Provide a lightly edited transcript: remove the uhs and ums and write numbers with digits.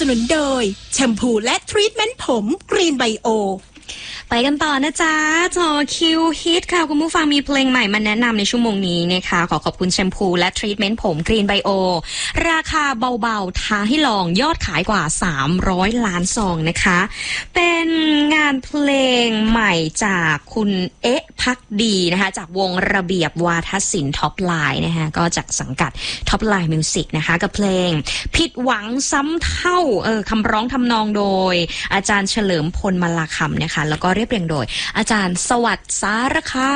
นุนโดยแชมพูและทรีทเมนต์ผมกรีนไบโอไปกันต่อนะจ๊ะจอคิวฮิตค่ะคุณผู้ฟังมีเพลงใหม่มาแนะนำในชั่วโมงนี้นะคะขอขอบคุณแชมพูและทรีทเมนต์ผมกรีนไบโอราคาเบาๆท้าให้ลองยอดขายกว่า300ล้านซองนะคะเป็นงานเพลงใหม่จากคุณเอ๊ะพักดีนะคะจากวงระเบียบวาทศิลป์ท็อปไลน์นะคะก็จากสังกัดท็อปไลน์มิวสิกนะคะกับเพลงผิดหวังซ้ำเท่าคำร้องทำนองโดยอาจารย์เฉลิมพลมลาคำนะคะแล้วก็เรียบเรียงโดยอาจารย์สวัสดิ์สารคาม